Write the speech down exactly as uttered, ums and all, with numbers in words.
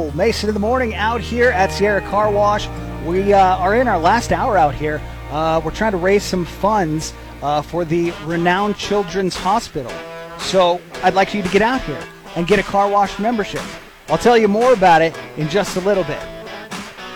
Hello, Mason in the morning out here at Sierra Car Wash. We uh, are in our last hour out here. Uh, we're trying to raise some funds uh, for the Renown Children's Hospital. So I'd like you to get out here and get a car wash membership. I'll tell you more about it in just a little bit.